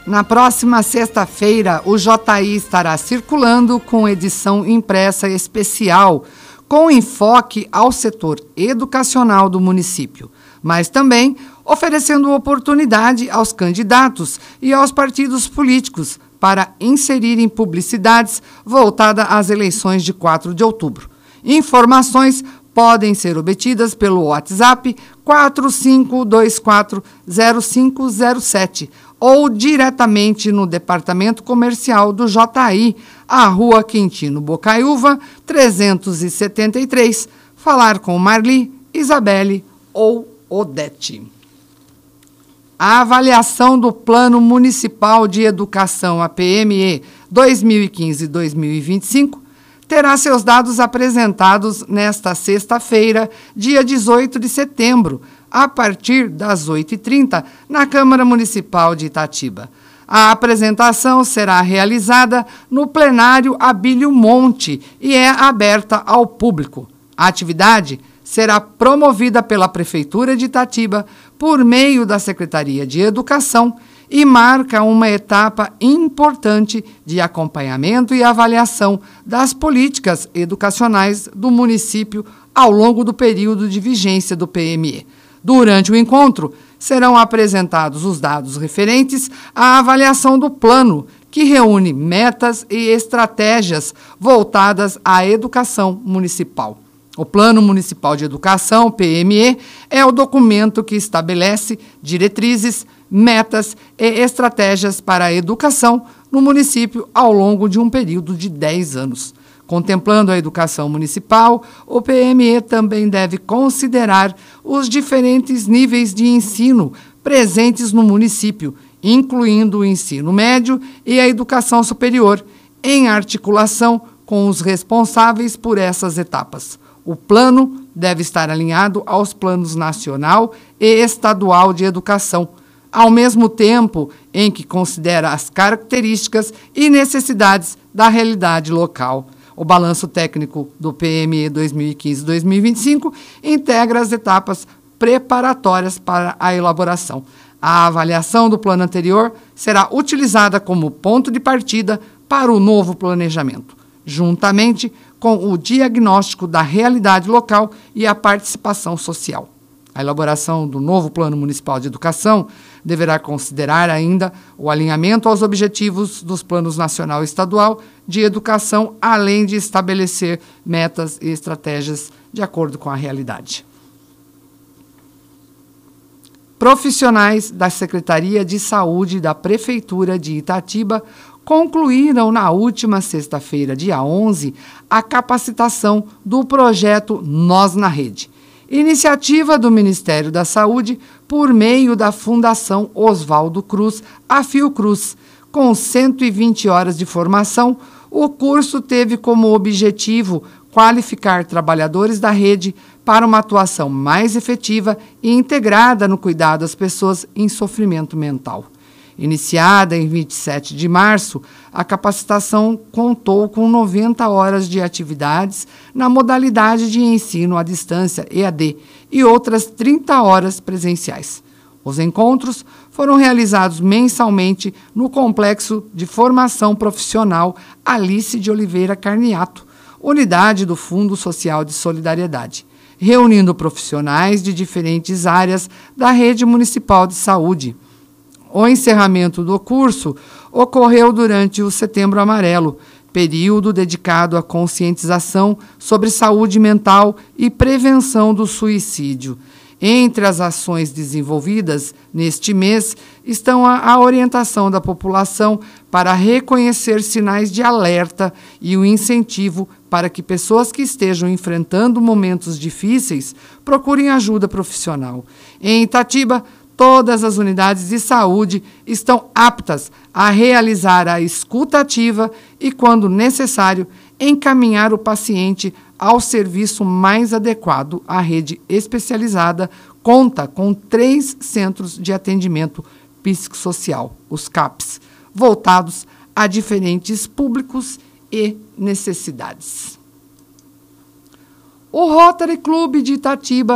Na próxima sexta-feira, o JI estará circulando com edição impressa especial, com enfoque ao setor educacional do município, mas também oferecendo oportunidade aos candidatos e aos partidos políticos para inserirem publicidades voltadas às eleições de 4 de outubro. Informações podem ser obtidas pelo WhatsApp 45240507 ou diretamente no Departamento Comercial do JI, a Rua Quintino Bocaiúva, 373. Falar com Marli, Isabelle ou Odete. A avaliação do Plano Municipal de Educação, a PME 2015-2025, terá seus dados apresentados nesta sexta-feira, dia 18 de setembro, a partir das 8h30, na Câmara Municipal de Itatiba. A apresentação será realizada no plenário Abílio Monte e é aberta ao público. A atividade será promovida pela Prefeitura de Itatiba por meio da Secretaria de Educação e marca uma etapa importante de acompanhamento e avaliação das políticas educacionais do município ao longo do período de vigência do PME. Durante o encontro, serão apresentados os dados referentes à avaliação do plano, que reúne metas e estratégias voltadas à educação municipal. O Plano Municipal de Educação, PME, é o documento que estabelece diretrizes, metas e estratégias para a educação no município ao longo de um período de 10 anos. Contemplando a educação municipal, o PME também deve considerar os diferentes níveis de ensino presentes no município, incluindo o ensino médio e a educação superior, em articulação com os responsáveis por essas etapas. O plano deve estar alinhado aos planos nacional e estadual de educação, ao mesmo tempo em que considera as características e necessidades da realidade local. O balanço técnico do PME 2015-2025 integra as etapas preparatórias para a elaboração. A avaliação do plano anterior será utilizada como ponto de partida para o novo planejamento, juntamente com o diagnóstico da realidade local e a participação social. A elaboração do novo Plano Municipal de Educação deverá considerar ainda o alinhamento aos objetivos dos planos nacional e estadual de educação, além de estabelecer metas e estratégias de acordo com a realidade. Profissionais da Secretaria de Saúde da Prefeitura de Itatiba concluíram na última sexta-feira, dia 11, a capacitação do projeto Nós na Rede, iniciativa do Ministério da Saúde por meio da Fundação Oswaldo Cruz, a Fiocruz. Com 120 horas de formação, o curso teve como objetivo qualificar trabalhadores da rede para uma atuação mais efetiva e integrada no cuidado às pessoas em sofrimento mental. Iniciada em 27 de março, a capacitação contou com 90 horas de atividades na modalidade de ensino à distância, EAD, e outras 30 horas presenciais. Os encontros foram realizados mensalmente no Complexo de Formação Profissional Alice de Oliveira Carniato, unidade do Fundo Social de Solidariedade, reunindo profissionais de diferentes áreas da rede municipal de saúde. O encerramento do curso ocorreu durante o Setembro Amarelo, período dedicado à conscientização sobre saúde mental e prevenção do suicídio. Entre as ações desenvolvidas neste mês estão a orientação da população para reconhecer sinais de alerta e o incentivo para que pessoas que estejam enfrentando momentos difíceis procurem ajuda profissional. Em Itatiba, todas as unidades de saúde estão aptas a realizar a escuta ativa e, quando necessário, encaminhar o paciente ao serviço mais adequado. A rede especializada conta com 3 centros de atendimento psicossocial, os CAPs, voltados a diferentes públicos e necessidades. O Rotary Clube de Itatiba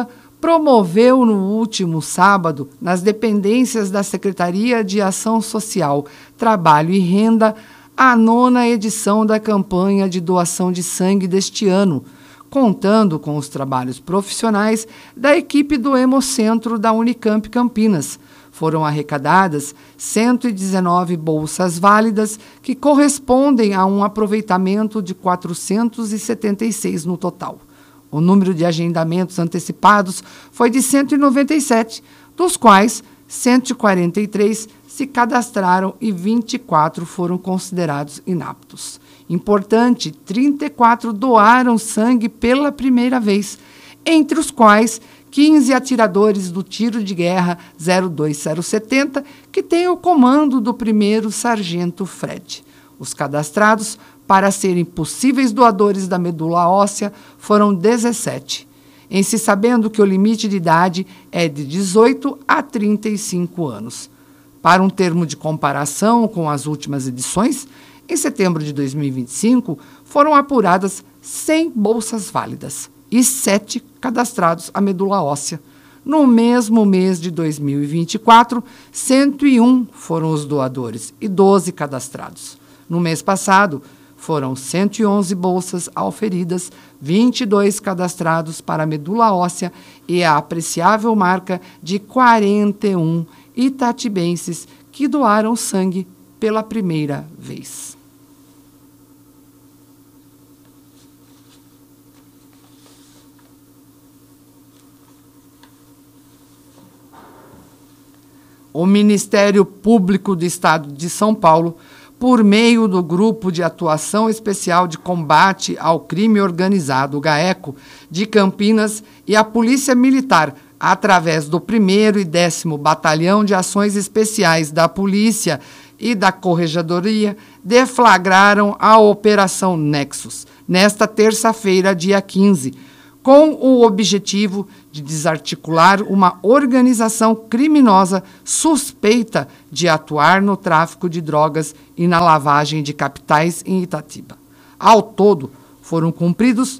promoveu no último sábado, nas dependências da Secretaria de Ação Social, Trabalho e Renda, a 9ª edição da campanha de doação de sangue deste ano, contando com os trabalhos profissionais da equipe do Hemocentro da Unicamp Campinas. Foram arrecadadas 119 bolsas válidas, que correspondem a um aproveitamento de 476 no total. O número de agendamentos antecipados foi de 197, dos quais 143 se cadastraram e 24 foram considerados inaptos. Importante, 34 doaram sangue pela primeira vez, entre os quais 15 atiradores do Tiro de Guerra 02070, que tem o comando do 1º Sargento Fred. Os cadastrados para serem possíveis doadores da medula óssea foram 17, em se sabendo que o limite de idade é de 18 a 35 anos. Para um termo de comparação com as últimas edições, em setembro de 2025, foram apuradas 100 bolsas válidas e 7 cadastrados à medula óssea. No mesmo mês de 2024, 101 foram os doadores e 12 cadastrados. No mês passado, foram 111 bolsas auferidas, 22 cadastrados para a medula óssea e a apreciável marca de 41 itatibenses que doaram sangue pela primeira vez. O Ministério Público do Estado de São Paulo, por meio do Grupo de Atuação Especial de Combate ao Crime Organizado, o GAECO, de Campinas, e a Polícia Militar, através do 1º e 10º Batalhão de Ações Especiais da Polícia e da Corregedoria, deflagraram a Operação Nexus, nesta terça-feira, dia 15, com o objetivo de desarticular uma organização criminosa suspeita de atuar no tráfico de drogas e na lavagem de capitais em Itatiba. Ao todo, foram cumpridos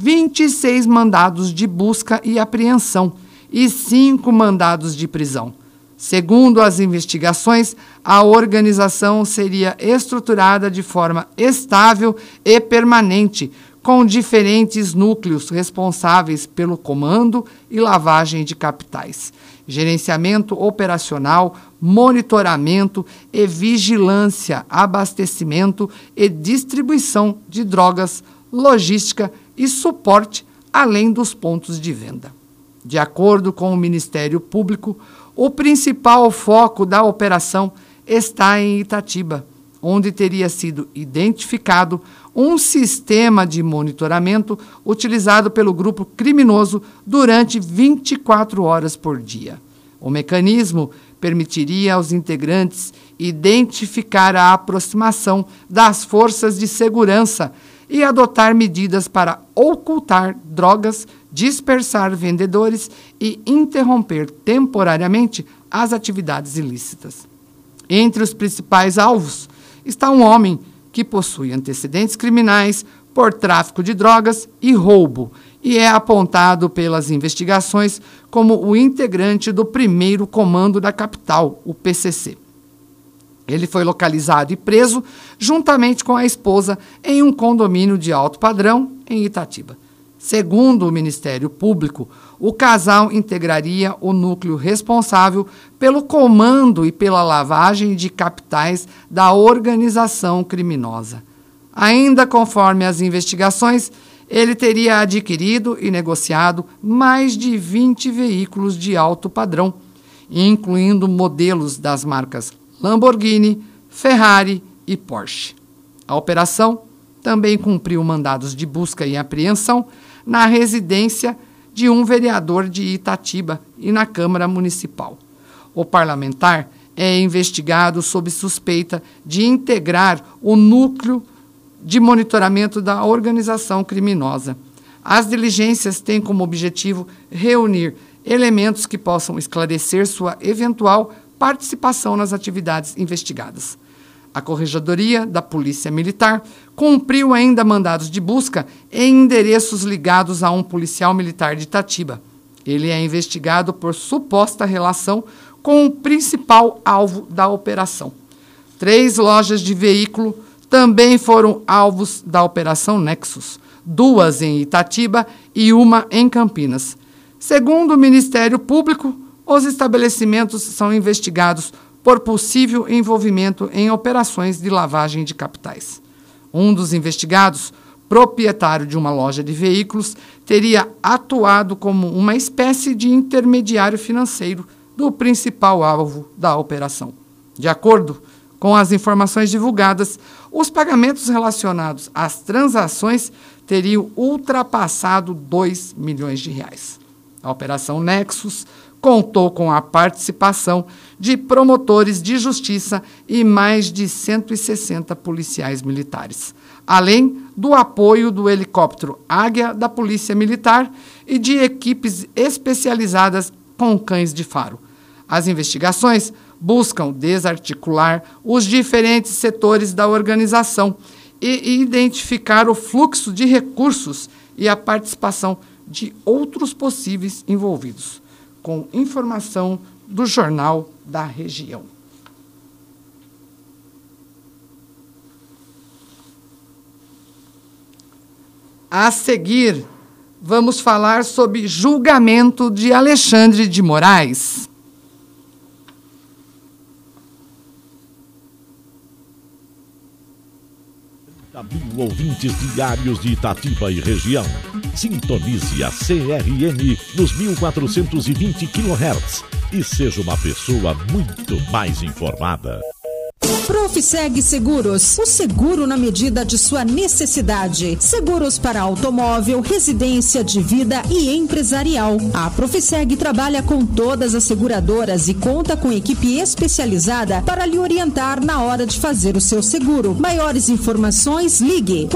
26 mandados de busca e apreensão e 5 mandados de prisão. Segundo as investigações, a organização seria estruturada de forma estável e permanente, com diferentes núcleos responsáveis pelo comando e lavagem de capitais, gerenciamento operacional, monitoramento e vigilância, abastecimento e distribuição de drogas, logística e suporte, além dos pontos de venda. De acordo com o Ministério Público, o principal foco da operação está em Itatiba, onde teria sido identificado um sistema de monitoramento utilizado pelo grupo criminoso durante 24 horas por dia. O mecanismo permitiria aos integrantes identificar a aproximação das forças de segurança e adotar medidas para ocultar drogas, dispersar vendedores e interromper temporariamente as atividades ilícitas. Entre os principais alvos está um homem que possui antecedentes criminais por tráfico de drogas e roubo, e é apontado pelas investigações como o integrante do 1º Comando da Capital, o PCC. Ele foi localizado e preso juntamente com a esposa em um condomínio de alto padrão em Itatiba. Segundo o Ministério Público, o casal integraria o núcleo responsável pelo comando e pela lavagem de capitais da organização criminosa. Ainda conforme as investigações, ele teria adquirido e negociado mais de 20 veículos de alto padrão, incluindo modelos das marcas Lamborghini, Ferrari e Porsche. A operação também cumpriu mandados de busca e apreensão na residência de um vereador de Itatiba e na Câmara Municipal. O parlamentar é investigado sob suspeita de integrar o núcleo de monitoramento da organização criminosa. As diligências têm como objetivo reunir elementos que possam esclarecer sua eventual participação nas atividades investigadas. A Corregedoria da Polícia Militar cumpriu ainda mandados de busca em endereços ligados a um policial militar de Itatiba. Ele é investigado por suposta relação com o principal alvo da operação. 3 lojas de veículo também foram alvos da Operação Nexus, 2 em Itatiba e 1 em Campinas. Segundo o Ministério Público, os estabelecimentos são investigados por possível envolvimento em operações de lavagem de capitais. Um dos investigados, proprietário de uma loja de veículos, teria atuado como uma espécie de intermediário financeiro do principal alvo da operação. De acordo com as informações divulgadas, os pagamentos relacionados às transações teriam ultrapassado R$2 milhões. A Operação Nexus contou com a participação de promotores de justiça e mais de 160 policiais militares, além do apoio do helicóptero Águia da Polícia Militar e de equipes especializadas com cães de faro. As investigações buscam desarticular os diferentes setores da organização e identificar o fluxo de recursos e a participação de outros possíveis envolvidos, com informação do Jornal da Região. A seguir, vamos falar sobre julgamento de Alexandre de Moraes. Mil ouvintes diários de Itatiba e região. Sintonize a CRN nos 1420 kHz e seja uma pessoa muito mais informada. Profiseg Seguros, o seguro na medida de sua necessidade. Seguros para automóvel, residência, de vida e empresarial. A Profiseg trabalha com todas as seguradoras e conta com equipe especializada para lhe orientar na hora de fazer o seu seguro. Maiores informações, ligue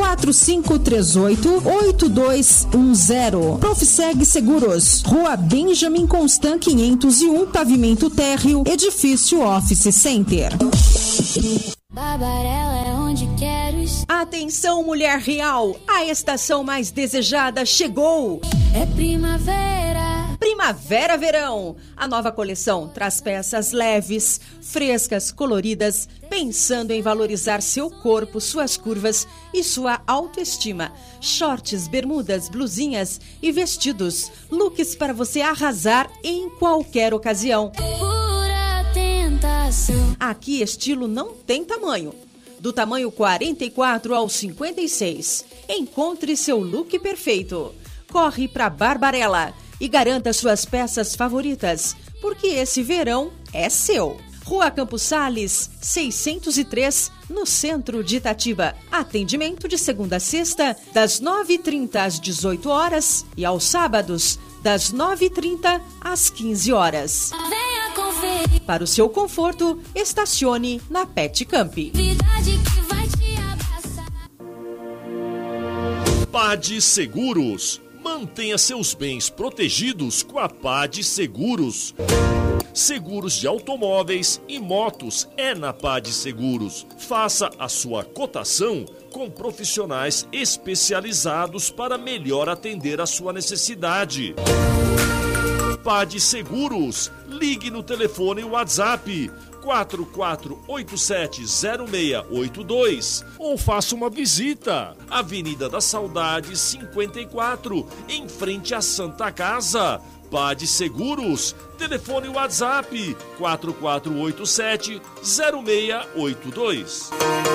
4538-8210. Profiseg Seguros, Rua Benjamin Constant 501, pavimento térreo, edifício Office Center. Barbarella é onde quero estar. Atenção, mulher real, a estação mais desejada chegou. É primavera. Primavera-verão. A nova coleção traz peças leves, frescas, coloridas, pensando em valorizar seu corpo, suas curvas e sua autoestima. Shorts, bermudas, blusinhas e vestidos. Looks para você arrasar em qualquer ocasião. Aqui estilo não tem tamanho. Do tamanho 44 ao 56. Encontre seu look perfeito. Corre para Barbarella e garanta suas peças favoritas, porque esse verão é seu. Rua Campos Sales, 603, no centro de Itatiba. Atendimento de segunda a sexta, das 9h30 às 18 horas e aos sábados, das 9h30 às 15 horas. Venha conferir. Para o seu conforto, estacione na Pet Camp. Verdade que vai te abraçar. PAD Seguros. Mantenha seus bens protegidos com a PAD Seguros. Seguros de automóveis e motos é na PAD Seguros. Faça a sua cotação com profissionais especializados para melhor atender a sua necessidade. PAD Seguros. Ligue no telefone WhatsApp 44870682 ou faça uma visita. Avenida da Saudade 54, em frente à Santa Casa. PAD Seguros. Telefone WhatsApp 44870682.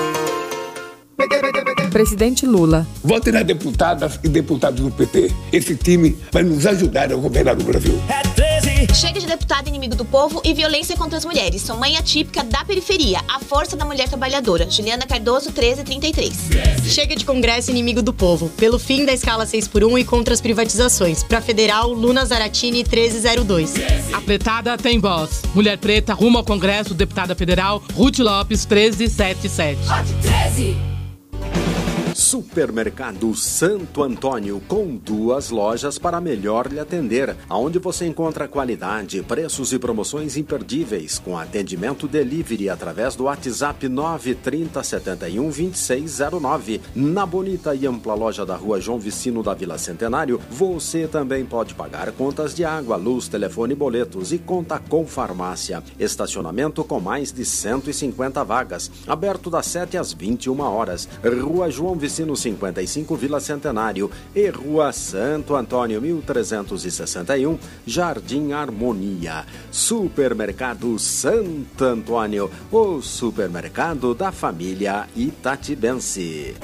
Presidente Lula. Vote nas deputadas e deputados do PT. Esse time vai nos ajudar a governar o Brasil. Chega de deputado inimigo do povo e violência contra as mulheres. Sou mãe atípica da periferia. A força da mulher trabalhadora. Juliana Cardoso, 1333. Chega de Congresso inimigo do povo. Pelo fim da escala 6x1 e contra as privatizações. Pra Federal, Luna Zaratini, 1302. A pretada tem voz. Mulher preta rumo ao Congresso, deputada federal, Ruth Lopes, 1377. Supermercado Santo Antônio, com 2 lojas para melhor lhe atender, onde você encontra qualidade, preços e promoções imperdíveis, com atendimento delivery através do WhatsApp 930 71 2609. Na bonita e ampla loja da Rua João Vicino da Vila Centenário, você também pode pagar contas de água, luz, telefone e boletos, e conta com farmácia. Estacionamento com mais de 150 vagas, aberto das 7 às 21 horas. Rua João Vicino 55, Vila Centenário, e Rua Santo Antônio 1361, Jardim Harmonia. Supermercado Santo Antônio, o supermercado da família itatibense.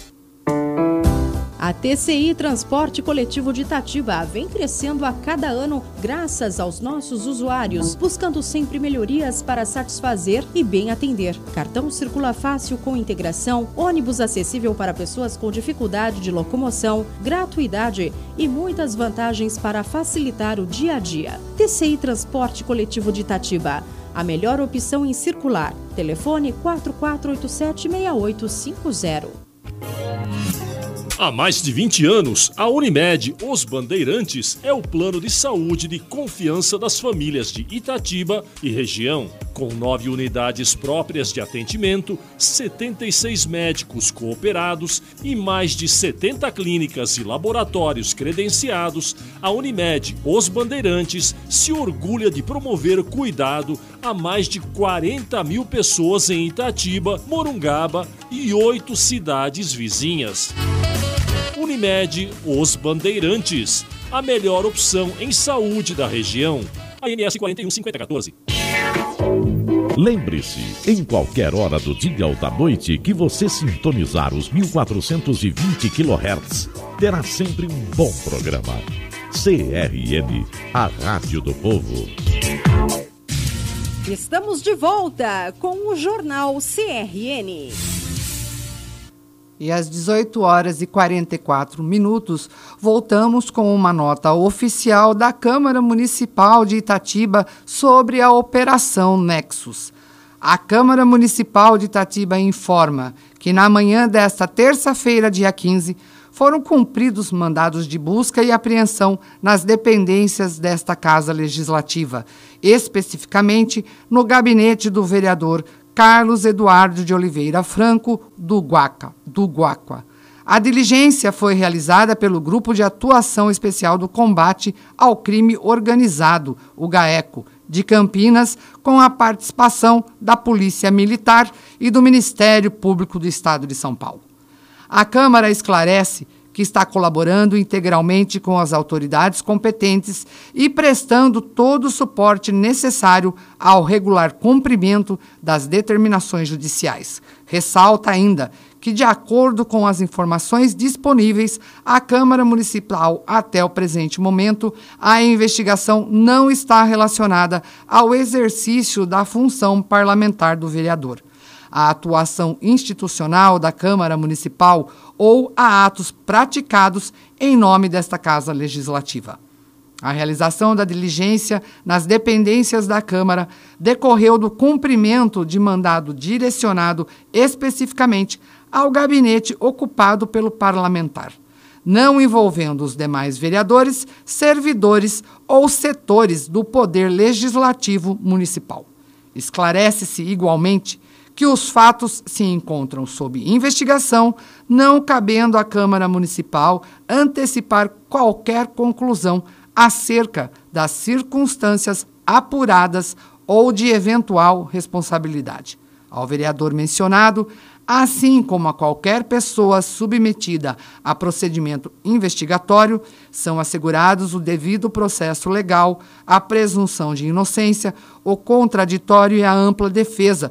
A TCI Transporte Coletivo de Itatiba vem crescendo a cada ano graças aos nossos usuários, buscando sempre melhorias para satisfazer e bem atender. Cartão circula fácil com integração, ônibus acessível para pessoas com dificuldade de locomoção, gratuidade e muitas vantagens para facilitar o dia a dia. TCI Transporte Coletivo de Itatiba, a melhor opção em circular. Telefone 4487-6850. Há mais de 20 anos, a Unimed Os Bandeirantes é o plano de saúde de confiança das famílias de Itatiba e região. Com 9 unidades próprias de atendimento, 76 médicos cooperados e mais de 70 clínicas e laboratórios credenciados, a Unimed Os Bandeirantes se orgulha de promover cuidado a mais de 40 mil pessoas em Itatiba, Morungaba e 8 cidades vizinhas. Unimed Os Bandeirantes, a melhor opção em saúde da região. ANS 41 5014. Lembre-se, em qualquer hora do dia ou da noite que você sintonizar os 1420 kHz, terá sempre um bom programa. CRN, a Rádio do Povo. Estamos de volta com o Jornal CRN. E às 18 horas e 44 minutos, voltamos com uma nota oficial da Câmara Municipal de Itatiba sobre a Operação Nexus. A Câmara Municipal de Itatiba informa que na manhã desta terça-feira, dia 15, foram cumpridos mandados de busca e apreensão nas dependências desta Casa Legislativa, especificamente no gabinete do vereador Carlos Eduardo de Oliveira Franco, do Guaqua. A diligência foi realizada pelo Grupo de Atuação Especial do Combate ao Crime Organizado, o GAECO, de Campinas, com a participação da Polícia Militar e do Ministério Público do Estado de São Paulo. A Câmara esclarece que está colaborando integralmente com as autoridades competentes e prestando todo o suporte necessário ao regular cumprimento das determinações judiciais. Ressalta ainda que, de acordo com as informações disponíveis à Câmara Municipal até o presente momento, a investigação não está relacionada ao exercício da função parlamentar do vereador, a atuação institucional da Câmara Municipal ou a atos praticados em nome desta Casa Legislativa. A realização da diligência nas dependências da Câmara decorreu do cumprimento de mandado direcionado especificamente ao gabinete ocupado pelo parlamentar, não envolvendo os demais vereadores, servidores ou setores do Poder Legislativo Municipal. Esclarece-se igualmente que os fatos se encontram sob investigação, não cabendo à Câmara Municipal antecipar qualquer conclusão acerca das circunstâncias apuradas ou de eventual responsabilidade. Ao vereador mencionado, assim como a qualquer pessoa submetida a procedimento investigatório, são assegurados o devido processo legal, a presunção de inocência, o contraditório e a ampla defesa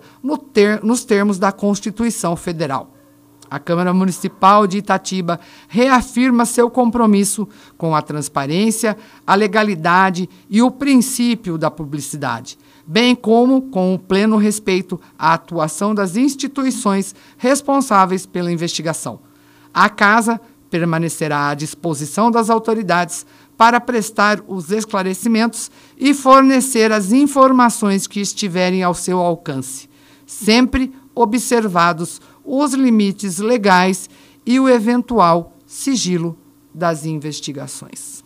nos termos da Constituição Federal. A Câmara Municipal de Itatiba reafirma seu compromisso com a transparência, a legalidade e o princípio da publicidade, bem como com o pleno respeito à atuação das instituições responsáveis pela investigação. A Casa permanecerá à disposição das autoridades para prestar os esclarecimentos e fornecer as informações que estiverem ao seu alcance, sempre observados os limites legais e o eventual sigilo das investigações.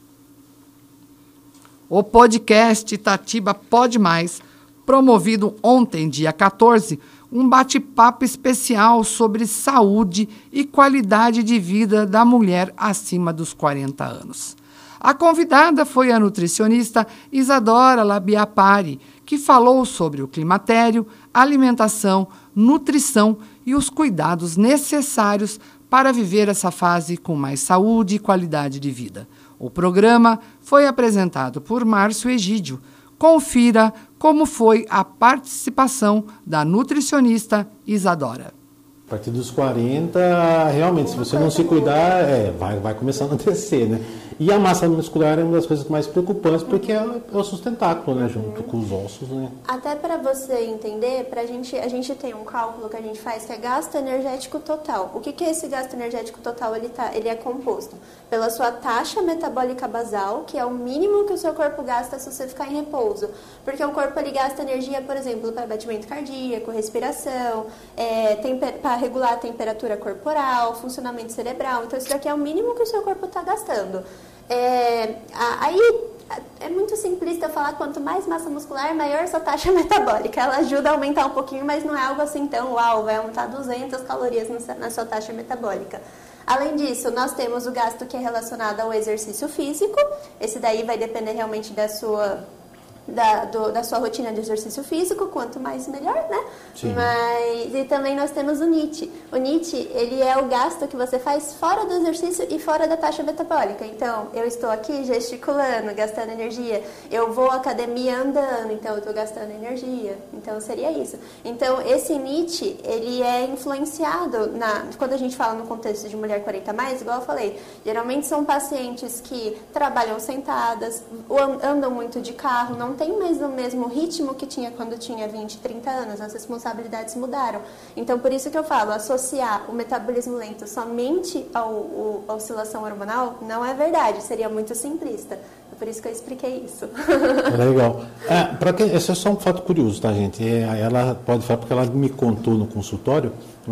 O podcast Itatiba Pode Mais, promovido ontem, dia 14, um bate-papo especial sobre saúde e qualidade de vida da mulher acima dos 40 anos. A convidada foi a nutricionista Isadora Labiapari, que falou sobre o climatério, alimentação, nutrição e os cuidados necessários para viver essa fase com mais saúde e qualidade de vida. O programa foi apresentado por Márcio Egídio. Confira como foi a participação da nutricionista Isadora. A partir dos 40, realmente, se você não se cuidar, vai começando a descer, né? E a massa muscular é uma das coisas mais preocupantes, porque é o sustentáculo, né? Junto com os ossos, né? Até para você entender, a gente tem um cálculo que a gente faz que é gasto energético total. O que é esse gasto energético total? Ele é composto pela sua taxa metabólica basal, que é o mínimo que o seu corpo gasta se você ficar em repouso. Porque o corpo ele gasta energia, por exemplo, para batimento cardíaco, respiração, para regular a temperatura corporal, funcionamento cerebral. Então, isso daqui é o mínimo que o seu corpo está gastando. Aí é muito simplista falar quanto mais massa muscular, maior sua taxa metabólica. Ela ajuda a aumentar um pouquinho, mas não é algo assim tão uau, vai aumentar 200 calorias na sua taxa metabólica. Além disso, nós temos o gasto que é relacionado ao exercício físico. Esse daí vai depender realmente da sua rotina de exercício físico, quanto mais melhor, né? Sim. E também nós temos o NEAT. O NEAT, ele é o gasto que você faz fora do exercício e fora da taxa metabólica. Então, eu estou aqui gesticulando, gastando energia. Eu vou à academia andando, então eu estou gastando energia. Então, seria isso. Então, esse NEAT, ele é influenciado quando a gente fala no contexto de mulher 40+, igual eu falei, geralmente são pacientes que trabalham sentadas, andam muito de carro, não tem mais o mesmo ritmo que tinha quando tinha 20, 30 anos, as responsabilidades mudaram. Então, por isso que eu falo, associar o metabolismo lento somente à oscilação hormonal não é verdade, seria muito simplista. É por isso que eu expliquei isso. Legal. Esse é só um fato curioso, tá, gente? Ela pode falar, porque ela me contou no consultório,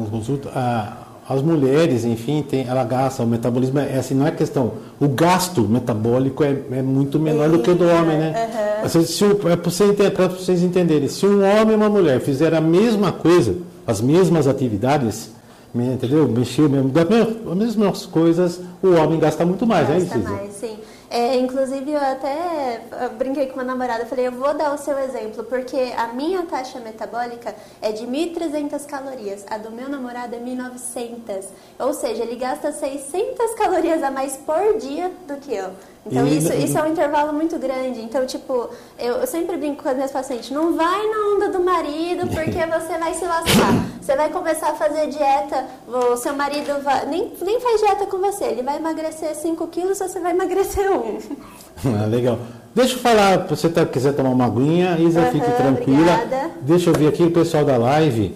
as mulheres, enfim, ela gasta, o metabolismo assim, não é questão, o gasto metabólico é muito menor do que o do homem, né? Para vocês entenderem, se um homem e uma mulher fizerem a mesma coisa, as mesmas atividades, entendeu? Mexer as mesmas coisas, o homem gasta muito mais, né? Gasta mais, sim. Inclusive, eu até brinquei com uma namorada, falei, eu vou dar o seu exemplo, porque a minha taxa metabólica é de 1.300 calorias, a do meu namorado é 1.900, ou seja, ele gasta 600 calorias a mais por dia do que eu. Então, isso é um intervalo muito grande. Então, tipo, eu sempre brinco com as minhas pacientes, não vai na onda do marido, porque você vai se lascar. Você vai começar a fazer dieta, o seu marido nem faz dieta com você, ele vai emagrecer 5 quilos, você vai emagrecer 1. Legal. Deixa eu falar, se você quiser tomar uma aguinha, Isa, fique tranquila. Obrigada. Deixa eu ver aqui o pessoal da live.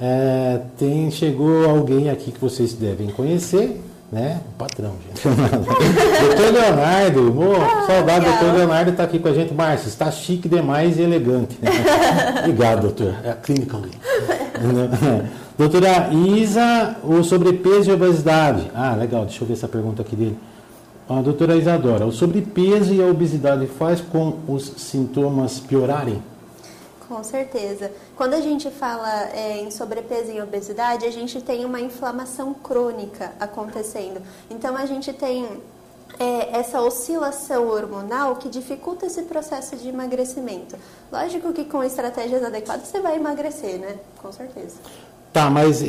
Chegou alguém aqui que vocês devem conhecer. Né? O patrão, gente. Doutor Leonardo, saudade do doutor Leonardo está aqui com a gente. Márcio, está chique demais e elegante. Né? Obrigado, doutor. É a clínica ali. Doutora Isa, o sobrepeso e obesidade. Legal, deixa eu ver essa pergunta aqui dele. Doutora Isadora, o sobrepeso e a obesidade faz com os sintomas piorarem? Com certeza. Quando a gente fala em sobrepeso e obesidade, a gente tem uma inflamação crônica acontecendo. Então, a gente tem essa oscilação hormonal que dificulta esse processo de emagrecimento. Lógico que com estratégias adequadas você vai emagrecer, né? Com certeza. Tá, mas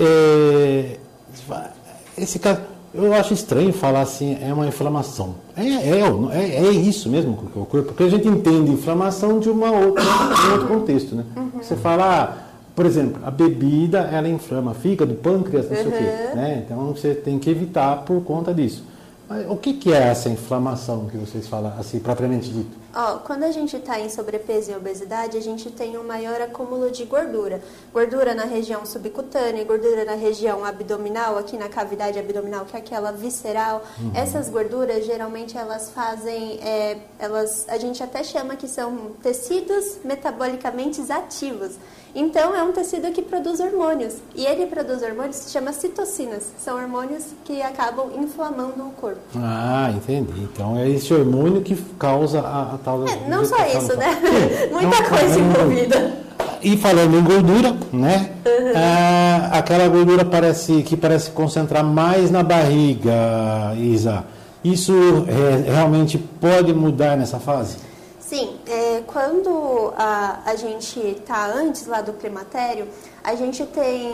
esse caso... Eu acho estranho falar assim, é uma inflamação. É isso mesmo com o corpo, porque a gente entende inflamação de um outro contexto, né? Uhum. Você fala, por exemplo, a bebida, ela inflama fígado, pâncreas, não sei o quê, né? Então você tem que evitar por conta disso. Mas o que é essa inflamação que vocês falam, assim, propriamente dito? Quando a gente está em sobrepeso e obesidade, a gente tem um maior acúmulo de gordura. Gordura na região subcutânea, gordura na região abdominal, aqui na cavidade abdominal, que é aquela visceral. Essas gorduras, geralmente, elas fazem... a gente até chama que são tecidos metabolicamente ativos. Então, é um tecido que produz hormônios. E ele produz hormônios que se chama citocinas. São hormônios que acabam inflamando o corpo. Ah, entendi. Então, é esse hormônio que causa a tal... não só isso, né? Muita coisa envolvida. E falando em gordura, né? Aquela gordura parece concentrar mais na barriga, Isa. Isso realmente pode mudar nessa fase? Sim, quando a gente está antes lá do climatério, a gente tem...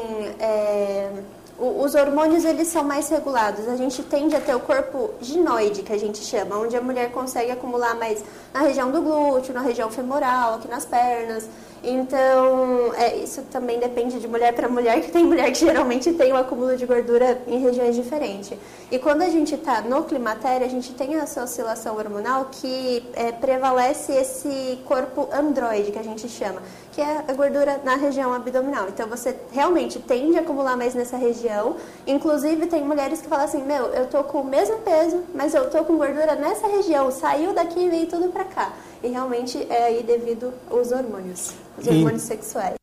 os hormônios, eles são mais regulados. A gente tende a ter o corpo ginoide, que a gente chama, onde a mulher consegue acumular mais na região do glúteo, na região femoral, aqui nas pernas. Então, isso também depende de mulher para mulher, que tem mulher que geralmente tem um acúmulo de gordura em regiões diferentes. E quando a gente está no climatério, a gente tem essa oscilação hormonal que prevalece esse corpo androide, que a gente chama, que é a gordura na região abdominal. Então, você realmente tende a acumular mais nessa região. Inclusive, tem mulheres que falam assim, eu tô com o mesmo peso, mas eu tô com gordura nessa região, saiu daqui e veio tudo para cá. E realmente é aí devido aos hormônios, os hormônios sexuais.